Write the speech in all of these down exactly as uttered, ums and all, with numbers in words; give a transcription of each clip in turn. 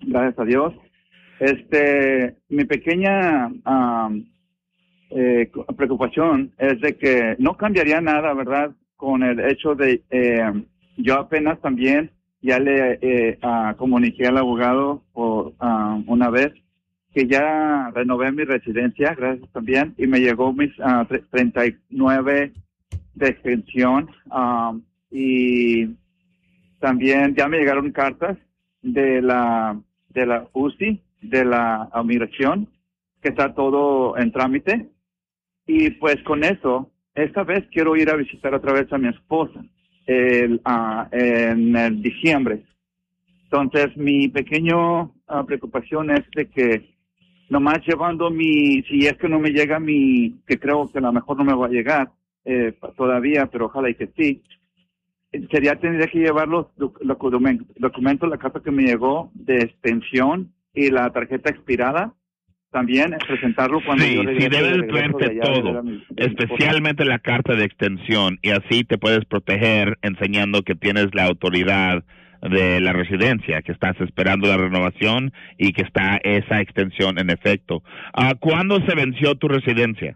gracias a Dios. Este, mi pequeña um, eh, preocupación es de que no cambiaría nada, ¿verdad? Con el hecho de, eh, yo apenas también ya le eh, uh, comuniqué al abogado por uh, una vez que ya renové mi residencia, gracias también, y me llegó mis uh, treinta y nueve de extensión, um, y también ya me llegaron cartas de la de la U C I, de la migración, que está todo en trámite. Y pues con eso, esta vez quiero ir a visitar otra vez a mi esposa el, uh, en el diciembre. Entonces, mi pequeño uh, preocupación es de que nomás llevando mi, si es que no me llega mi, que creo que a lo mejor no me va a llegar eh, todavía, pero ojalá y que sí, sería tener que llevar los, doc, los documentos, la carta que me llegó de extensión y la tarjeta expirada, también presentarlo cuando sí, yo regrese. Sí, debes de traerte de todo, mi, especialmente la carta de extensión, y así te puedes proteger enseñando que tienes la autoridad de la residencia, que estás esperando la renovación y que está esa extensión en efecto. Uh, ¿Cuándo se venció tu residencia?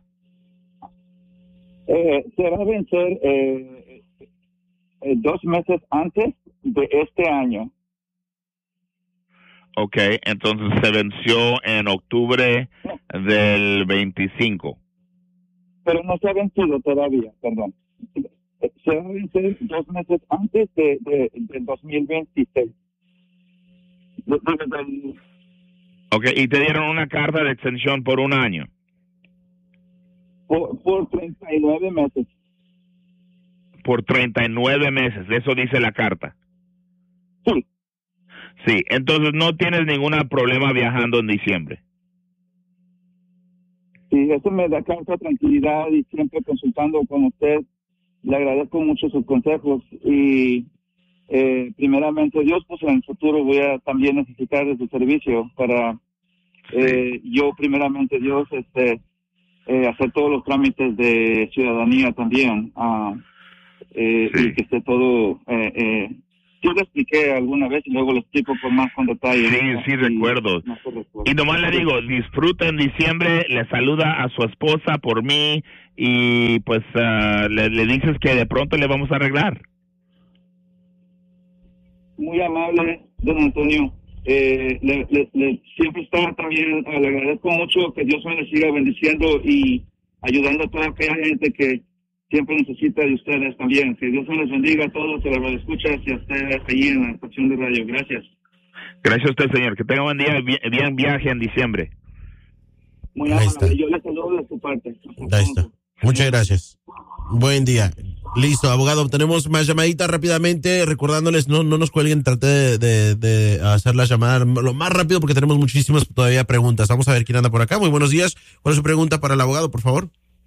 Eh, se va a vencer eh, eh, dos meses antes de este año. Ok, entonces se venció en octubre del veinticinco. Pero no se ha vencido todavía, perdón. Se va a vencer dos meses antes de, de, del dos mil veintiséis. Ok, y te dieron una carta de extensión por un año. Por, por treinta y nueve meses. Por treinta y nueve meses, eso dice la carta. Sí. Sí, entonces no tienes ningún problema viajando en diciembre. Sí, eso me da causa tranquilidad y siempre consultando con usted. Le agradezco mucho sus consejos y eh, primeramente Dios, pues en el futuro voy a también necesitar de su servicio para eh, yo primeramente Dios este eh, hacer todos los trámites de ciudadanía también uh, eh, sí. Y que esté todo eh, eh, yo lo expliqué alguna vez y luego lo explico con más con detalle. Sí, ¿no? Sí, recuerdo. No recuerdo. Y nomás le digo, disfruta en diciembre, le saluda a su esposa por mí y pues uh, le, le dices que de pronto le vamos a arreglar. Muy amable, don Antonio. Eh, le, le, le, siempre está también, le agradezco mucho que Dios me le siga bendiciendo y ayudando a toda aquella gente que siempre necesita de ustedes también. Que Dios les bendiga a todos, se los escuchas y a ustedes allí en la estación de radio. Gracias. Gracias a usted, señor. Que tenga buen día, bien, bien viaje en diciembre. Muy amable. Yo les saludo de su parte. Ahí está. Muchas gracias. Buen día. Listo, abogado. Tenemos más llamaditas rápidamente. Recordándoles, no, no nos cuelguen. Traté de, de, de hacer la llamada lo más rápido porque tenemos muchísimas todavía preguntas. Vamos a ver quién anda por acá. Muy buenos días. ¿Cuál es su pregunta para el abogado, por favor?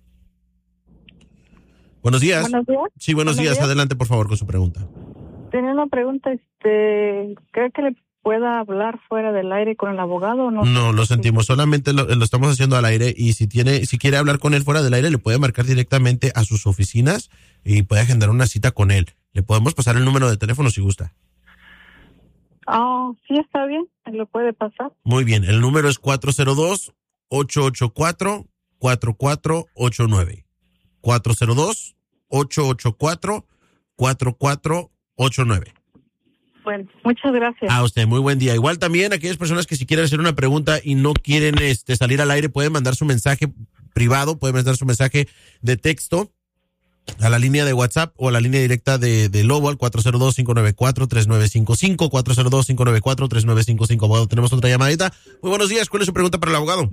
Buenos días. Buenos días. Sí, buenos, buenos días. días. Adelante, por favor, con su pregunta. Tenía una pregunta. Este, ¿cree que le pueda hablar fuera del aire con el abogado o no? No, lo sentimos. Solamente lo, lo estamos haciendo al aire y si tiene, si quiere hablar con él fuera del aire, le puede marcar directamente a sus oficinas y puede agendar una cita con él. Le podemos pasar el número de teléfono si gusta. Oh, sí, está bien. ¿Lo puede pasar? Muy bien. El número es cuatro cero dos, ocho ocho cuatro, cuatro cuatro ocho nueve. cuatro cero dos, ocho ocho cuatro, cuatro cuatro ocho nueve. Bueno, muchas gracias. A usted, muy buen día. Igual también aquellas personas que si quieren hacer una pregunta y no quieren este salir al aire, pueden mandar su mensaje privado, pueden mandar su mensaje de texto a la línea de WhatsApp o a la línea directa de, de Lobo al cuatro cero dos, cinco nueve cuatro, tres nueve cinco cinco, cuatro cero dos, cinco nueve cuatro, tres nueve cinco cinco. Abogado, tenemos otra llamadita. Muy buenos días. ¿Cuál es su pregunta para el abogado?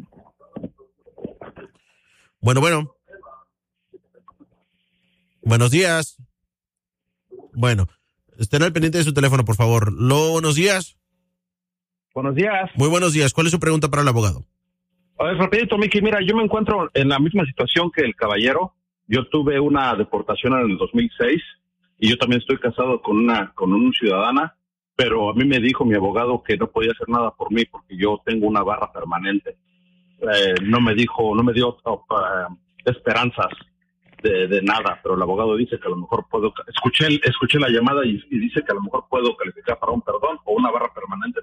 Bueno, bueno. Buenos días. Bueno, estén al pendiente de su teléfono, por favor. Lo, buenos días. Buenos días. Muy buenos días. ¿Cuál es su pregunta para el abogado? A ver, rapidito, Miki. Mira, yo me encuentro en la misma situación que el caballero. Yo tuve una deportación en el dos mil seis y yo también estoy casado con una con una ciudadana, pero a mí me dijo mi abogado que no podía hacer nada por mí porque yo tengo una barra permanente. Eh, no me dijo, no me dio uh, esperanzas de, de nada, pero el abogado dice que a lo mejor puedo, escuché escuché la llamada y, y dice que a lo mejor puedo calificar para un perdón o una barra permanente.